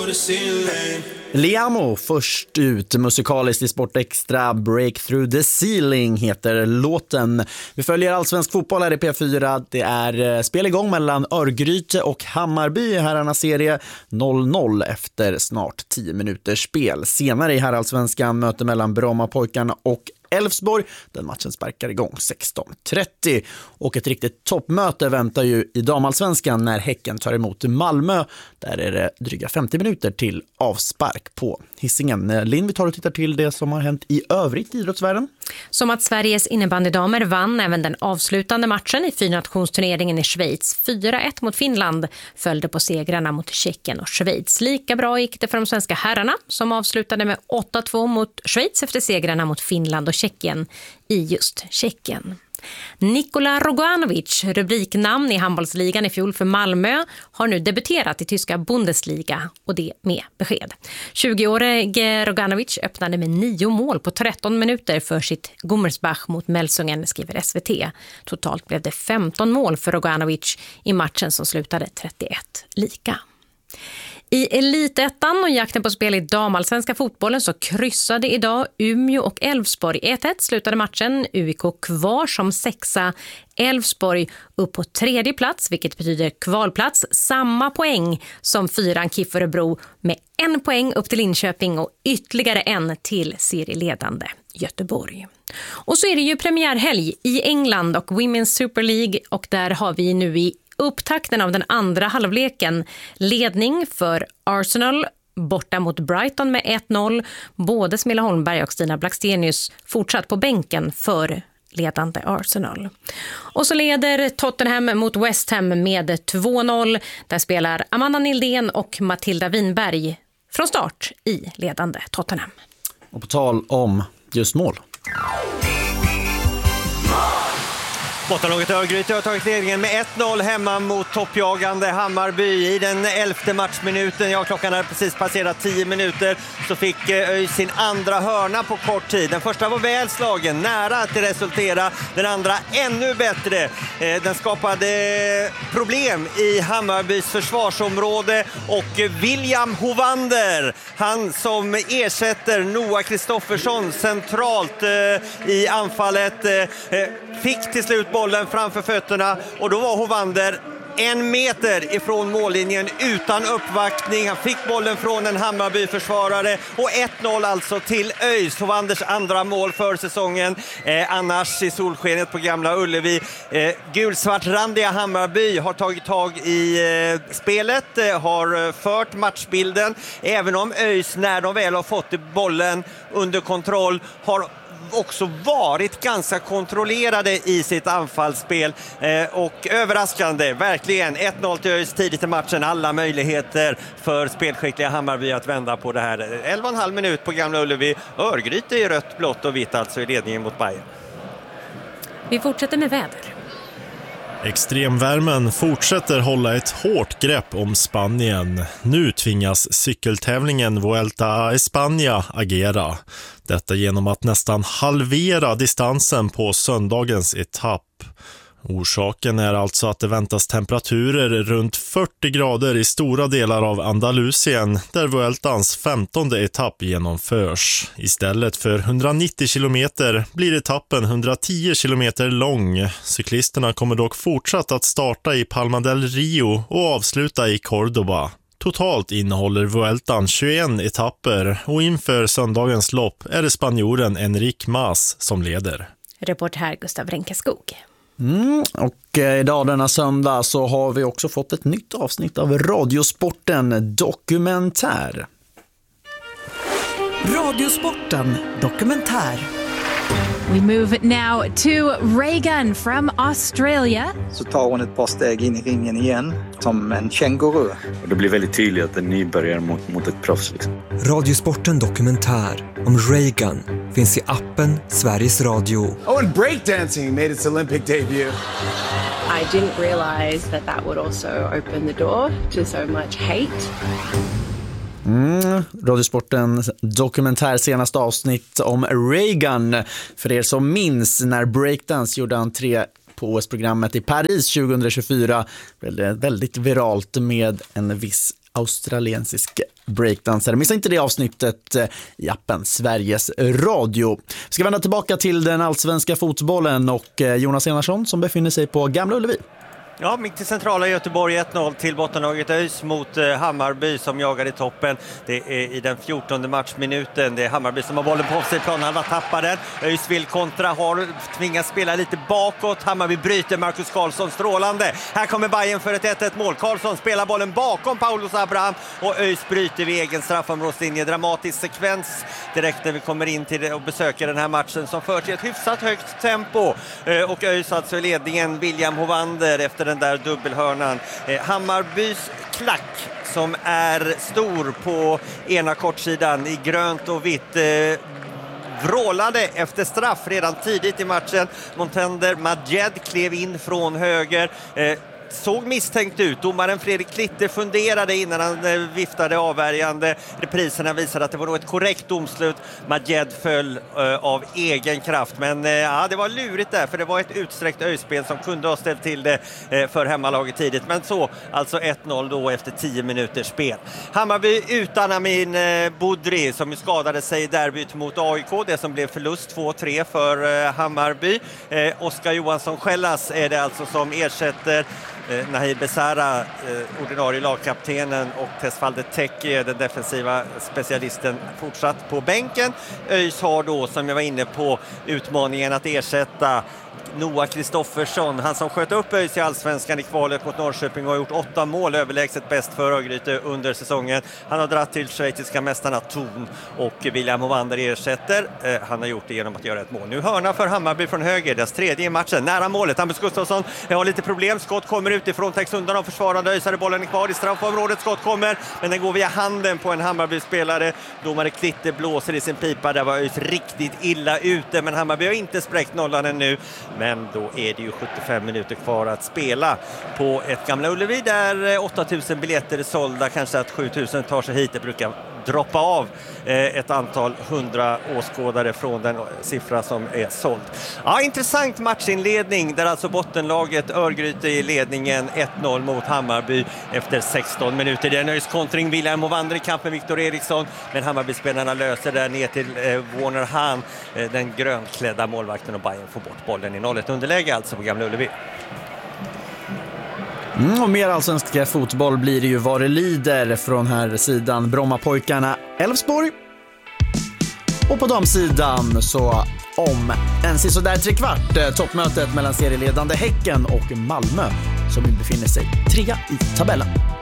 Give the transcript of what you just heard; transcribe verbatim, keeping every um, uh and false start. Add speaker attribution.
Speaker 1: the ceiling.
Speaker 2: Liamo först ut musikaliskt i Sport Extra. Break through the ceiling heter låten. Vi följer allsvensk fotboll här i P fyra. Det är spel igång mellan Örgryte och Hammarby i herrarnas serie. noll noll efter snart tio minuters spel. Senare i herrallsvenskan möte mellan Brommapojkarna och Elfsborg. Den matchen sparkar igång sexton trettio. Och ett riktigt toppmöte väntar ju i damallsvenskan när Häcken tar emot Malmö. Där är det dryga femtio minuter till avspark på Hisingen. Linn, vi tar och tittar till det som har hänt i övrigt i idrottsvärlden.
Speaker 3: Som att Sveriges innebandydamer vann även den avslutande matchen i fyrnationsturneringen i Schweiz. fyra ett mot Finland följde på segrarna mot Tjeckien och Schweiz. Lika bra gick det för de svenska herrarna som avslutade med åtta två mot Schweiz efter segrarna mot Finland och Tjeckien i just Tjeckien. Nikola Roganovic, rubriknamn i handbollsligan i fjol för Malmö, har nu debuterat i tyska Bundesliga och det med besked. tjugoårige Roganovic öppnade med nio mål på tretton minuter för sitt Gummersbach mot Melsungen, skriver S V T. Totalt blev det femton mål för Roganovic i matchen som slutade trettioett lika. I Elitettan och jakten på spel i damallsvenska fotbollen så kryssade idag Umeå och Elfsborg. ett ett slutade matchen, U I K kvar som sexa, Elfsborg upp på tredje plats, vilket betyder kvalplats. Samma poäng som fyran K I F Örebro med en poäng upp till Linköping och ytterligare en till serieledande Göteborg. Och så är det ju premiärhelg i England och Women's Super League och där har vi nu i upptakten av den andra halvleken ledning för Arsenal borta mot Brighton med ett noll. Både Smilla Holmberg och Stina Blackstenius fortsatt på bänken för ledande Arsenal. Och så leder Tottenham mot West Ham med två noll. Där spelar Amanda Nildén och Matilda Winberg från start i ledande Tottenham.
Speaker 2: Och på tal om just mål.
Speaker 4: Bottenlaget Örgryte har tagit ledningen med ett noll hemma mot toppjagande Hammarby i den elfte matchminuten. Ja, klockan hade precis passerat tio minuter så fick ÖIS sin andra hörna på kort tid. Den första var väl slagen, nära att resultera. Den andra ännu bättre. Den skapade problem i Hammarbys försvarsområde och William Hovander, han som ersätter Noah Kristoffersson centralt i anfallet, fick till slut bollen framför fötterna och då var Hovander en meter ifrån mållinjen utan uppvaktning. Han fick bollen från en Hammarby-försvarare och ett noll alltså till ÖIS. Hovanders andra mål för säsongen. Eh, annars i solskenet på Gamla Ullevi. Eh, gulsvartrandiga Hammarby har tagit tag i eh, spelet, eh, har eh, fört matchbilden. Även om ÖIS när de väl har fått bollen under kontroll har också varit ganska kontrollerade i sitt anfallsspel eh, och överraskande, verkligen ett noll till ÖIS tidigt i matchen, alla möjligheter för spelskickliga Hammarby att vända på det här. elva och en halv minut på Gamla Ullevi, Örgryte i rött, blått och vitt alltså i ledningen mot Bayern.
Speaker 3: Vi fortsätter med väder.
Speaker 5: Extremvärmen fortsätter hålla ett hårt grepp om Spanien. Nu tvingas cykeltävlingen Vuelta a España agera. Detta genom att nästan halvera distansen på söndagens etapp. Orsaken är alltså att det väntas temperaturer runt fyrtio grader i stora delar av Andalusien där Vueltans femtonde etapp genomförs. Istället för hundranittio kilometer blir etappen hundratio kilometer lång. Cyklisterna kommer dock fortsatt att starta i Palma del Rio och avsluta i Córdoba. Totalt innehåller Vueltan tjugoett etapper och inför söndagens lopp är det spanjoren Enric Mas som leder.
Speaker 3: Reporter här Gustav Renkeskog.
Speaker 2: Mm, och idag denna söndag så har vi också fått ett nytt avsnitt av Radiosporten Dokumentär.
Speaker 6: Radiosporten Dokumentär.
Speaker 7: We move now to Reagan from Australia.
Speaker 8: Så tar hon ett par steg in i ringen igen, som en känguru.
Speaker 9: Och det blir väldigt tydligt att en nybörjare mot, mot ett proffs. Liksom.
Speaker 10: Radiosporten Dokumentär om Reagan finns i appen Sveriges Radio.
Speaker 11: Oh, and breakdancing made its Olympic debut.
Speaker 12: I didn't realize that that would also open the door to so much hate.
Speaker 2: Mm, Radiosporten dokumentär senaste avsnitt om Reagan. För er som minns när breakdance gjorde entré på O S-programmet i Paris tjugohundratjugofyra blev det väldigt viralt med en viss australiensisk breakdansare. Missa inte det avsnittet i appen Sveriges Radio. Vi ska vända tillbaka till den allsvenska fotbollen och Jonas Enarsson som befinner sig på Gamla Ullevi.
Speaker 4: Ja, mitt i centrala Göteborg ett noll till bottenlaget ÖIS mot eh, Hammarby som jagar i toppen. Det är i den fjortonde matchminuten. Det är Hammarby som har bollen på sig, planhalva tappar den. ÖIS vill kontra, har tvingats spela lite bakåt. Hammarby bryter, Marcus Karlsson strålande. Här kommer Bayern för ett ett ett mål. Karlsson spelar bollen bakom Paulus Abraham och ÖIS bryter vid egen straffområdeslinje. Dramatisk sekvens direkt när vi kommer in till det och besöker den här matchen som för till ett hyfsat högt tempo. Eh, och ÖIS alltså i ledningen, William Hovander efter den där dubbelhörnan. Eh, Hammarbys klack som är stor på ena kortsidan i grönt och vitt eh, vrålade efter straff redan tidigt i matchen. Montender Majed klev in från höger. Eh, såg misstänkt ut. Domaren Fredrik Klitte funderade innan han eh, viftade avvärjande. Repriserna visade att det var nog ett korrekt domslut. Majed föll eh, av egen kraft. Men eh, ja, det var lurigt där för det var ett utsträckt ÖIS-spel som kunde ha ställt till det eh, för hemmalaget tidigt. Men så, alltså ett noll då efter tio minuters spel. Hammarby utan Amin eh, Budri som skadade sig i derbyt mot A I K. Det som blev förlust två tre för eh, Hammarby. Eh, Oskar Johansson Skällas är det alltså som ersätter Eh, Nahir Besara, eh, ordinarie lagkaptenen, och Tesfalde Teki, den defensiva specialisten, fortsatt på bänken. ÖIS har då, som jag var inne på, utmaningen att ersätta Noah Kristoffersson, han som sköt upp ÖIS i allsvenskan i kvalet mot Norrköping och har gjort åtta mål, överlägset bäst för Örgryte under säsongen. Han har dratt till schweiziska mästarna Thun och William Hovander ersätter. Eh, han har gjort det genom att göra ett mål. Nu hörna för Hammarby från höger, deras tredje i matchen. Nära målet, Hampus Gustafsson har lite problem. Skott kommer utifrån, täcks undan av försvarande ÖIS. Bollen är kvar i straffområdet, skott kommer, men den går via handen på en Hammarby-spelare. Domare Klitte blåser i sin pipa, där var ÖIS riktigt illa ute, men Hammarby har inte spräckt nollan ännu. Men då är det ju sjuttiofem minuter kvar att spela på ett Gamla Ullevi där åtta tusen biljetter är sålda. Kanske att sju tusen tar sig hit. Det brukar droppa av ett antal hundra åskådare från den siffra som är såld. Ja, intressant matchinledning där alltså bottenlaget Örgryte i ledningen ett noll mot Hammarby efter sexton minuter. Det är nöjs kontring, William Hovander i kamp med Victor Eriksson, men Hammarby-spelarna löser där ner till eh, Warner Hahn, eh, den grönklädda målvakten, och Bayern får bort bollen i noll ett underläge alltså på Gamla Ullevi.
Speaker 2: Mm, och mer allsvenska fotboll blir det ju vad det lider från här sidan. Brommapojkarna Elfsborg. Och på damsidan så om en sisådär tre kvart toppmötet mellan serieledande Häcken och Malmö som befinner sig trea i tabellen.